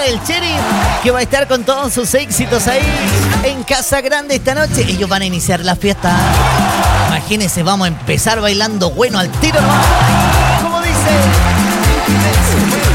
el Sheriff, que va a estar con todos sus éxitos ahí en Casa Grande esta noche. Ellos van a iniciar la fiesta. Imagínense, vamos a empezar bailando bueno al tiro, ¿no? Como dice.